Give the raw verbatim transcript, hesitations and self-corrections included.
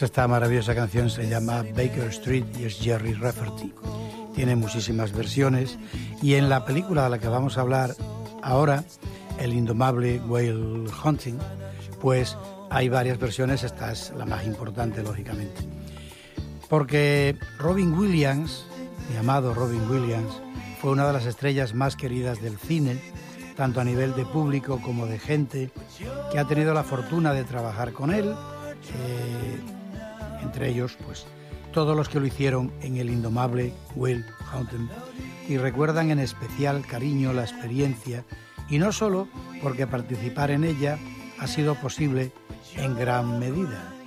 Pues esta maravillosa canción se llama Baker Street y es Gerry Rafferty. Tiene muchísimas versiones y en la película de la que vamos a hablar ahora, El indomable Whale Hunting, pues hay varias versiones, esta es la más importante, lógicamente. Porque Robin Williams, mi amado Robin Williams, fue una de las estrellas más queridas del cine, tanto a nivel de público como de gente que ha tenido la fortuna de trabajar con él, eh, entre ellos, pues, todos los que lo hicieron en El indomable Whale Hunting y recuerdan en especial cariño la experiencia, y no solo porque participar en ella ha sido posible en gran medida.